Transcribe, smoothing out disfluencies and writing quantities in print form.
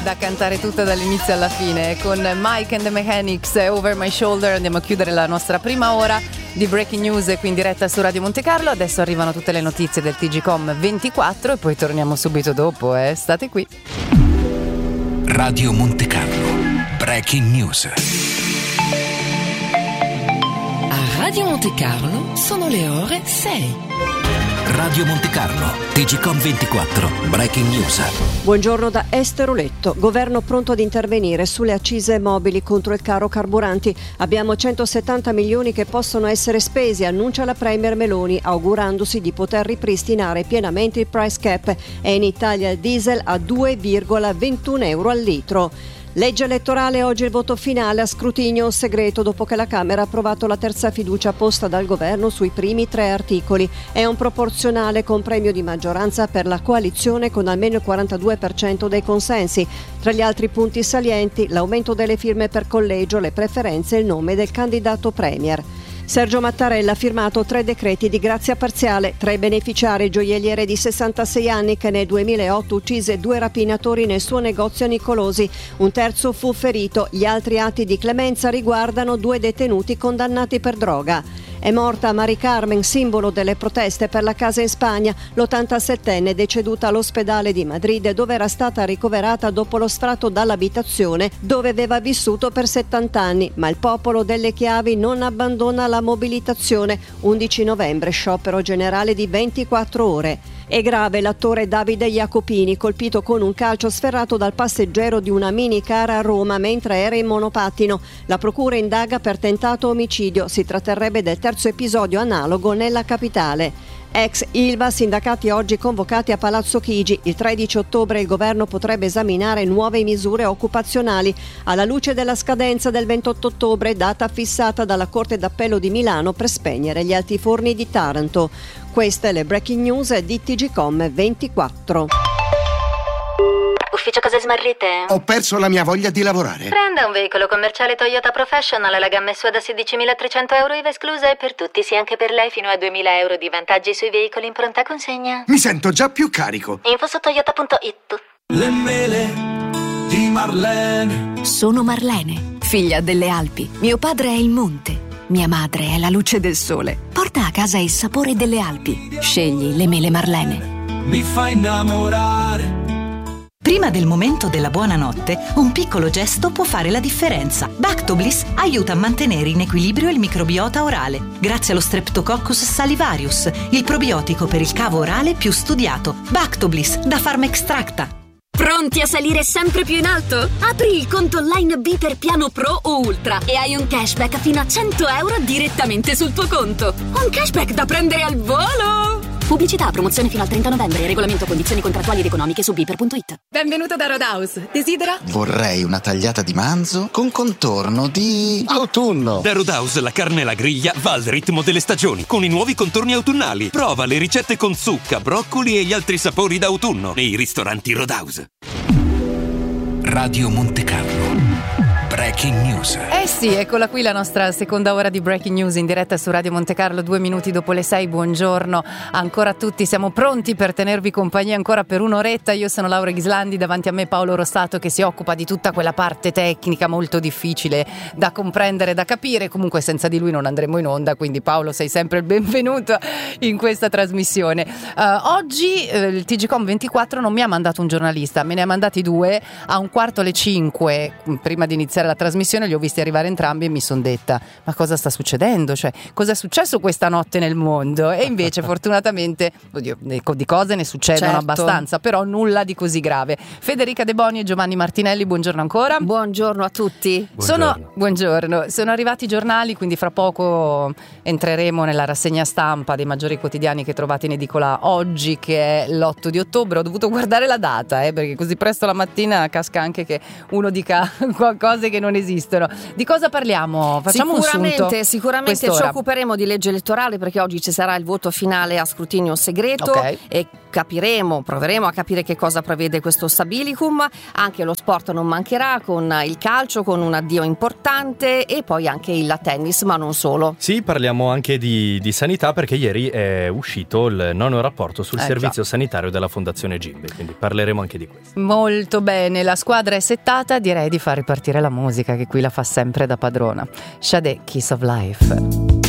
da cantare tutta dall'inizio alla fine. Con Mike and the Mechanics e Over My Shoulder andiamo a chiudere la nostra prima ora di Breaking News qui in diretta su Radio Monte Carlo. Adesso arrivano tutte le notizie del TGcom 24 e poi torniamo subito dopo, state qui. Radio Monte Carlo Breaking News. A Radio Monte Carlo sono le ore 6. Radio Monte Carlo, TGcom 24, Breaking News. Buongiorno da Esther Oletto. Governo pronto ad intervenire sulle accise mobili contro il caro carburanti. Abbiamo 170 milioni che possono essere spesi, annuncia la Premier Meloni, augurandosi di poter ripristinare pienamente il price cap. E in Italia il diesel a 2,21 euro al litro. Legge elettorale, oggi il voto finale a scrutinio segreto dopo che la Camera ha approvato la terza fiducia posta dal governo sui primi 3 articoli. È un proporzionale con premio di maggioranza per la coalizione con almeno il 42% dei consensi. Tra gli altri punti salienti, l'aumento delle firme per collegio, le preferenze e il nome del candidato premier. Sergio Mattarella ha firmato 3 decreti di grazia parziale. 3 beneficiari, gioielliere di 66 anni che nel 2008 uccise 2 rapinatori nel suo negozio a Nicolosi. Un terzo fu ferito. Gli altri atti di clemenza riguardano 2 detenuti condannati per droga. È morta Mari Carmen, simbolo delle proteste per la casa in Spagna. L'87enne deceduta all'ospedale di Madrid, dove era stata ricoverata dopo lo sfratto dall'abitazione dove aveva vissuto per 70 anni. Ma il popolo delle chiavi non abbandona la mobilitazione. 11 novembre, sciopero generale di 24 ore. È grave l'attore Davide Jacopini, colpito con un calcio sferrato dal passeggero di una minicar a Roma mentre era in monopattino. La procura indaga per tentato omicidio. Si tratterebbe del terzo episodio analogo nella capitale. Ex Ilva, sindacati oggi convocati a Palazzo Chigi. Il 13 ottobre il governo potrebbe esaminare nuove misure occupazionali. Alla luce della scadenza del 28 ottobre, data fissata dalla Corte d'Appello di Milano per spegnere gli altiforni di Taranto. Queste le breaking news di TGcom 24. Ufficio cose smarrite? Ho perso la mia voglia di lavorare. Prenda un veicolo commerciale Toyota Professional alla gamma SUA da 16.300 euro IVA esclusa e per tutti, sì anche per lei, fino a 2.000 euro di vantaggi sui veicoli in pronta consegna. Mi sento già più carico. Info su toyota.it. Le mele di Marlene. Sono Marlene, figlia delle Alpi. Mio padre è il monte. Mia madre è la luce del sole. Porta a casa il sapore delle Alpi. Scegli le mele Marlene. Mi fa innamorare. Prima del momento della buonanotte, un piccolo gesto può fare la differenza. Bactobliss aiuta a mantenere in equilibrio il microbiota orale, grazie allo Streptococcus salivarius, il probiotico per il cavo orale più studiato. Bactobliss da Pharmaextracta. Pronti a salire sempre più in alto? Apri il conto online B per piano Pro o Ultra e hai un cashback fino a 100 euro direttamente sul tuo conto. Un cashback da prendere al volo! Pubblicità, promozione fino al 30 novembre. Regolamento, condizioni contrattuali ed economiche su biper.it. Benvenuto da Roadhouse. Desidera? Vorrei una tagliata di manzo con contorno di autunno. Da Roadhouse la carne e la griglia va al ritmo delle stagioni, con i nuovi contorni autunnali. Prova le ricette con zucca, broccoli e gli altri sapori d'autunno nei ristoranti Roadhouse. Radio Monte Carlo Breaking News. Sì, eccola qui la nostra seconda ora di Breaking News in diretta su Radio Monte Carlo, 2 minuti dopo le 6. Buongiorno ancora a tutti, siamo pronti per tenervi compagnia ancora per un'oretta. Io sono Laura Ghislandi, davanti a me Paolo Rossato che si occupa di tutta quella parte tecnica molto difficile da comprendere, da capire. Comunque senza di lui non andremo in onda, quindi Paolo sei sempre il benvenuto in questa trasmissione. Oggi il TGcom 24 non mi ha mandato un giornalista, me ne ha mandati 2 a 4:45 prima di iniziare la trasmissione. Li ho visti arrivare entrambi e mi sono detta: ma cosa sta succedendo? Cioè, cosa è successo questa notte nel mondo? E invece fortunatamente, oddio, di cose ne succedono abbastanza, però nulla di così grave. Federica De Boni e Giovanni Martinelli, buongiorno ancora. Buongiorno a tutti. Buongiorno. Sono arrivati i giornali, quindi fra poco entreremo nella rassegna stampa dei maggiori quotidiani che trovate in edicola oggi, che è l'8 di ottobre. Ho dovuto guardare la data, perché così presto la mattina casca anche che uno dica qualcosa cose che non esistono. Di cosa parliamo? Facciamo Sicuramente ci occuperemo di legge elettorale, perché oggi ci sarà il voto finale a scrutinio segreto, e proveremo a capire che cosa prevede questo stabilicum. Anche lo sport non mancherà, con il calcio, con un addio importante, e poi anche il tennis, ma non solo. Sì, parliamo anche di sanità, perché ieri è uscito il nono rapporto sul servizio sanitario della Fondazione Gimbe, quindi parleremo anche di questo. Molto bene, la squadra è settata, direi di far ripartire la musica, che qui la fa sempre da padrona. Sade, Kiss of Life.